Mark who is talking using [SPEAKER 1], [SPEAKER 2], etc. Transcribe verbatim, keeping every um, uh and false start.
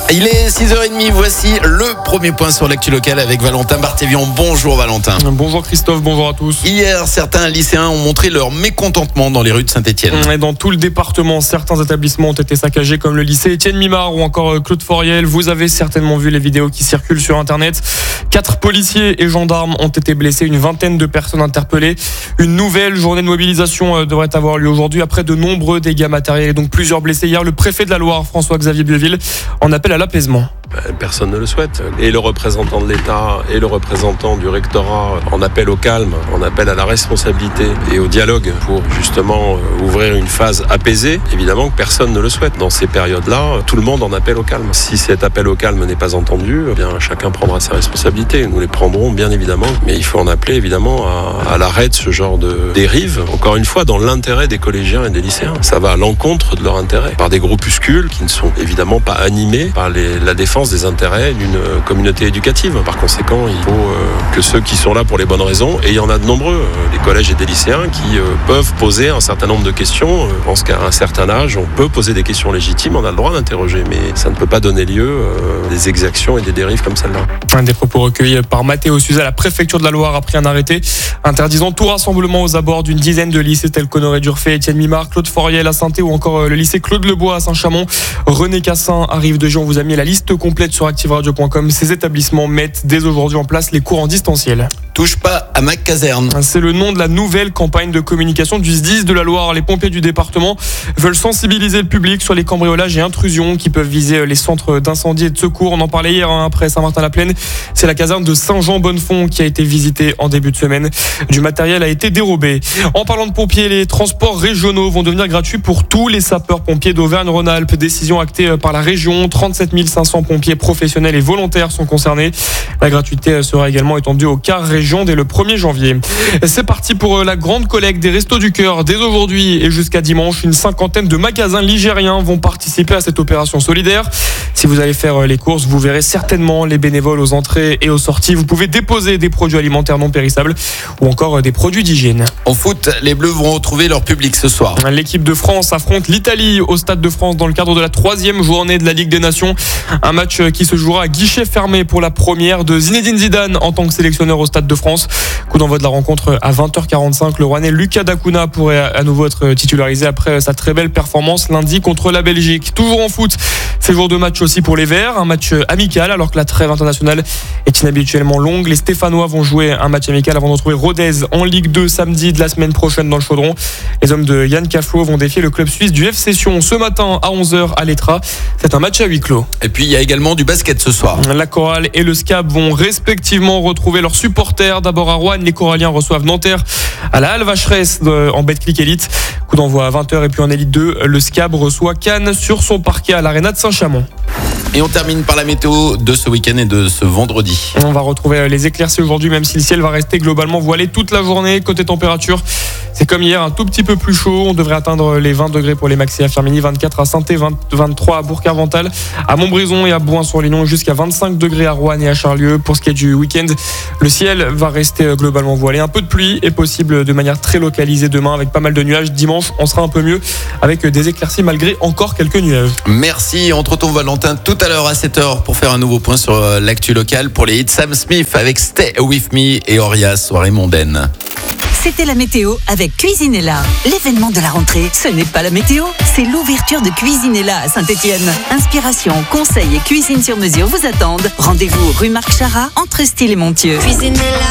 [SPEAKER 1] Il est six heures trente, voici le premier point sur l'actu locale avec Valentin Barthévion. Bonjour Valentin.
[SPEAKER 2] Bonjour Christophe, bonjour à tous.
[SPEAKER 1] Hier, certains lycéens ont montré leur mécontentement dans les rues de Saint-Étienne.
[SPEAKER 2] Et dans tout le département, certains établissements ont été saccagés comme le lycée Étienne Mimard ou encore Claude Foriel. Vous avez certainement vu les vidéos qui circulent sur internet. Quatre policiers et gendarmes ont été blessés, une vingtaine de personnes interpellées. Une nouvelle journée de mobilisation devrait avoir lieu aujourd'hui après de nombreux dégâts matériels et donc plusieurs blessés. Hier, le préfet de la Loire, François-Xavier Bieville, en appelle à l'apaisement.
[SPEAKER 3] Personne ne le souhaite. Et le représentant de l'État et le représentant du rectorat en appellent au calme, en appellent à la responsabilité et au dialogue pour justement ouvrir une phase apaisée. Évidemment que personne ne le souhaite. Dans ces périodes-là, tout le monde en appelle au calme. Si cet appel au calme n'est pas entendu, eh bien chacun prendra ses responsabilités. Nous les prendrons bien évidemment, mais il faut en appeler évidemment à, à l'arrêt de ce genre de dérive. Encore une fois, dans l'intérêt des collégiens et des lycéens. Ça va à l'encontre de leur intérêt. Par des groupuscules qui ne sont évidemment pas animés par les, la défense des intérêts d'une communauté éducative. Par conséquent, il faut euh, que ceux qui sont là pour les bonnes raisons, et il y en a de nombreux, euh, les collèges et des lycéens qui euh, peuvent poser un certain nombre de questions. Euh, je pense qu'à un certain âge, on peut poser des questions légitimes, on a le droit d'interroger, mais ça ne peut pas donner lieu à euh, des exactions et des dérives comme celle-là.
[SPEAKER 2] Un des propos recueillis par Mathéo Suzat, la préfecture de la Loire a pris un arrêté interdisant tout rassemblement aux abords d'une dizaine de lycées tels qu'Honoré d'Urfé, Étienne Mimard, Claude Foriel à Saint-Thé ou encore le lycée Claude Lebois à Saint-Chamond. René Cassin arrive de Jean, on vous a mis la liste complète sur active radio point com. Ces établissements mettent dès aujourd'hui en place les cours en distanciel.
[SPEAKER 1] Touche pas à ma caserne.
[SPEAKER 2] C'est le nom de la nouvelle campagne de communication du S D I S de la Loire. Les pompiers du département veulent sensibiliser le public sur les cambriolages et intrusions qui peuvent viser les centres d'incendie et de secours. On en parlait hier hein, après Saint-Martin-la-Plaine. C'est la caserne de Saint-Jean-Bonnefond qui a été visitée en début de semaine. Du matériel a été dérobé. En parlant de pompiers, les transports régionaux vont devenir gratuits pour tous les sapeurs-pompiers d'Auvergne-Rhône-Alpes. Décision actée par la région. trente-sept mille cinq cents pompiers professionnels et volontaires sont concernés. La gratuité sera également étendue aux cars régions dès le premier janvier. C'est parti pour la grande collecte des Restos du Cœur. Dès aujourd'hui et jusqu'à dimanche, une cinquantaine de magasins ligériens vont participer à cette opération solidaire. Si vous allez faire les courses, vous verrez certainement les bénévoles aux entrées et aux sorties. Vous pouvez déposer des produits alimentaires non périssables ou encore des produits d'hygiène.
[SPEAKER 1] En foot, les Bleus vont retrouver leur public ce soir.
[SPEAKER 2] L'équipe de France affronte l'Italie au Stade de France dans le cadre de la troisième journée de la Ligue des Nations. Un match qui se jouera à guichet fermé pour la première de Zinedine Zidane en tant que sélectionneur au Stade de France. Coup d'envoi de la rencontre à vingt heures quarante-cinq. Le Rouennais Lucas Dacuna pourrait à nouveau être titularisé après sa très belle performance lundi contre la Belgique. Toujours en foot, c'est jour de match aussi pour les Verts. Un match amical alors que la trêve internationale est inhabituellement longue. Les Stéphanois vont jouer un match amical avant de retrouver Rodez en Ligue deux samedi de la semaine prochaine dans le Chaudron. Les hommes de Yann Caflot vont défier le club suisse du F C Sion ce matin à onze heures à l'Etra. C'est un match à huis clos.
[SPEAKER 1] Et puis il y a également du basket ce soir.
[SPEAKER 2] La Chorale et le Scab vont respectivement retrouver leurs supporters. D'abord à Roanne, les Coralliens reçoivent Nanterre à la Halle Vacheresse en Betclic Elite. Coup d'envoi à vingt heures et puis en Élite deux, le Scab reçoit Cannes sur son parquet à l'Arena de Saint-Chamond.
[SPEAKER 1] Et on termine par la météo de ce week-end et de ce vendredi.
[SPEAKER 2] On va retrouver les éclaircies aujourd'hui, même si le ciel va rester globalement voilé toute la journée. Côté température, c'est comme hier, un tout petit peu plus chaud. On devrait atteindre les vingt degrés pour les maxi à Firminy, vingt-quatre à Saint-Thé, vingt-trois à Bourg-Arvental, à Montbrison et à Bouin-sur-Lignon, jusqu'à vingt-cinq degrés à Roanne et à Charlieu. Pour ce qui est du week-end, le ciel va rester globalement voilé. Un peu de pluie est possible de manière très localisée demain avec pas mal de nuages. Dimanche, on sera un peu mieux avec des éclaircies malgré encore quelques nuages.
[SPEAKER 1] Merci. On te retrouve Valentin tout à l'heure à sept heures pour faire un nouveau point sur l'actu locale pour les hits Sam Smith avec Stay With Me et Orias, soirée mondaine.
[SPEAKER 4] C'était la météo avec Cuisinella. L'événement de la rentrée, ce n'est pas la météo, c'est l'ouverture de Cuisinella à Saint-Étienne. Inspiration, conseils et cuisine sur mesure vous attendent. Rendez-vous rue Marc Charat, entre Style et Montieu. Cuisinella.